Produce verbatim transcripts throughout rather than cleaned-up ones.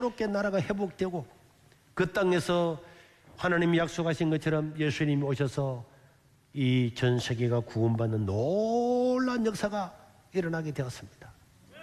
새롭게 나라가 회복되고 그 땅에서 하나님이 약속하신 것처럼 예수님이 오셔서 이 전 세계가 구원받는 놀라운 역사가 일어나게 되었습니다.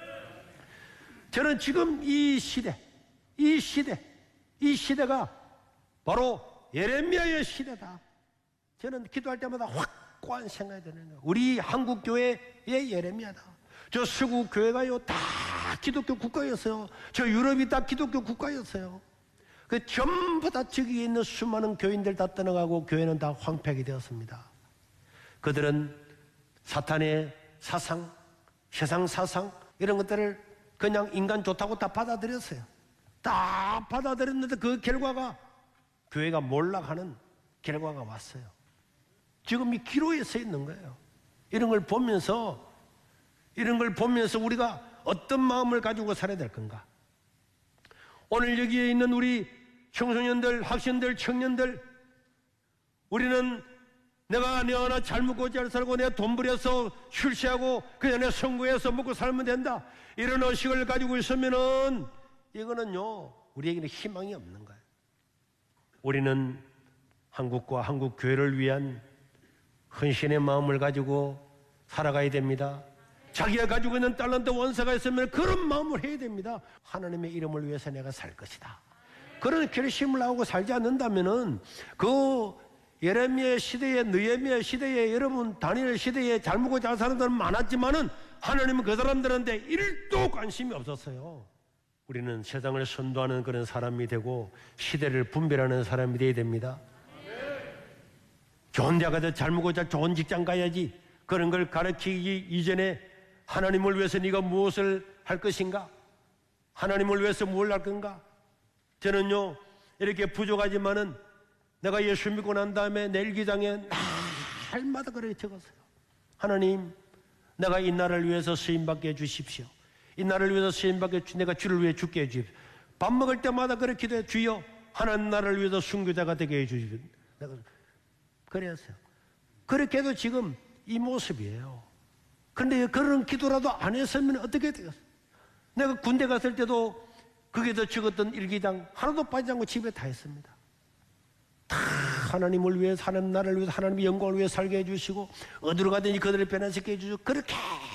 저는 지금 이 시대, 이 시대, 이 시대가 바로 예레미야의 시대다. 저는 기도할 때마다 확고한 생각이 드는 거예요. 우리 한국교회의 예레미야다. 저 서구 교회가요 다 기독교 국가였어요. 저 유럽이 다 기독교 국가였어요. 그 전부 다 저기에 있는 수많은 교인들 다 떠나가고 교회는 다 황폐하게 되었습니다. 그들은 사탄의 사상, 세상 사상 이런 것들을 그냥 인간 좋다고 다 받아들였어요. 다 받아들였는데 그 결과가 교회가 몰락하는 결과가 왔어요. 지금 이 기로에 서 있는 거예요. 이런 걸 보면서 이런 걸 보면서 우리가 어떤 마음을 가지고 살아야 될 건가? 오늘 여기에 있는 우리 청소년들, 학생들, 청년들, 우리는 내가 내 하나 잘 먹고 잘 살고 내가 돈 벌여서 출세하고 그냥 내 성공해서 먹고 살면 된다, 이런 의식을 가지고 있으면은 이거는요 우리에게는 희망이 없는 거예요. 우리는 한국과 한국 교회를 위한 헌신의 마음을 가지고 살아가야 됩니다. 자기가 가지고 있는 달란트 원사가 있으면 그런 마음을 해야 됩니다. 하나님의 이름을 위해서 내가 살 것이다. 그런 결심을 하고 살지 않는다면은 그 예레미야 시대에, 느헤미야 시대에, 여러분 다니엘 시대에 잘 먹고 잘 사는 사람 많았지만은 하나님은 그 사람들한테 일도 관심이 없었어요. 우리는 세상을 선도하는 그런 사람이 되고 시대를 분별하는 사람이 되어야 됩니다. 좋은 데 가서 잘 먹고 잘 좋은 직장 가야지, 그런 걸 가르치기 이전에 하나님을 위해서 네가 무엇을 할 것인가? 하나님을 위해서 뭘 할 건가? 저는요 이렇게 부족하지만은 내가 예수 믿고 난 다음에 내 일기장에 날마다 그렇게 적었어요. 하나님, 내가 이 나라를 위해서 쓰임받게 해주십시오. 이 나라를 위해서 쓰임받게 주, 내가 주를 위해 죽게 해주십시오. 밥 먹을 때마다 그렇게 기도해. 주여, 하나님 나라를 위해서 순교자가 되게 해주십시오. 내가 그랬어요. 그렇게 해도 지금 이 모습이에요. 그런데 그런 기도라도 안 했으면 어떻게 되겠어요? 내가 군대 갔을 때도 거기서 적었던 일기장 하나도 빠지지 않고 집에 다 했습니다. 다 하나님을 위해서, 하나님 나라를 위해서, 하나님의 영광을 위해 살게 해주시고 어디로 가든지 그들을 변화시켜 해주시고, 그렇게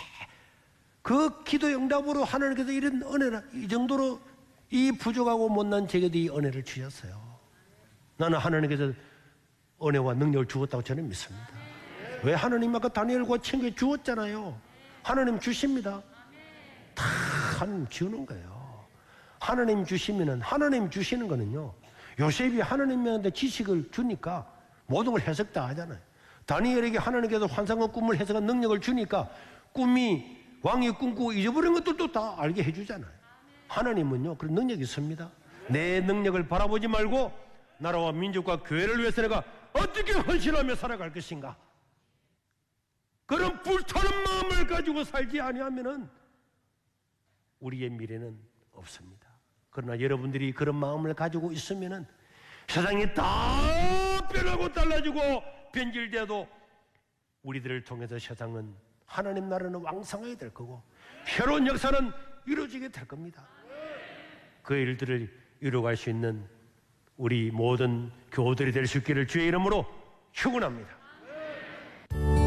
그 기도 응답으로 하나님께서 이런 은혜를, 이 정도로 이 부족하고 못난 제게도 이 은혜를 주셨어요. 나는 하나님께서 은혜와 능력을 주었다고 저는 믿습니다. 왜? 하나님 아까 다니엘과 친구에 주었잖아요. 하나님 주십니다. 다 하나님 주는 거예요. 하나님 주시면은, 하나님 주시는 거는요, 요셉이 하나님한테 지식을 주니까 모든 걸 해석 다 하잖아요. 다니엘에게 하나님께서 환상과 꿈을 해석한 능력을 주니까 꿈이, 왕이 꿈꾸고 잊어버린 것들도 다 알게 해주잖아요. 하나님은요 그런 능력이 있습니다. 내 능력을 바라보지 말고 나라와 민족과 교회를 위해서 내가 어떻게 헌신하며 살아갈 것인가, 그런 불타는 마음을 가지고 살지 아니하면은 우리의 미래는 없습니다. 그러나 여러분들이 그런 마음을 가지고 있으면은 세상이 다 변하고 달라지고 변질되어도 우리들을 통해서 세상은, 하나님 나라는 왕성하게 될 거고 새로운 역사는 이루어지게 될 겁니다. 그 일들을 이루어갈 수 있는 우리 모든 교우들이 될 수 있기를 주의 이름으로 축원합니다.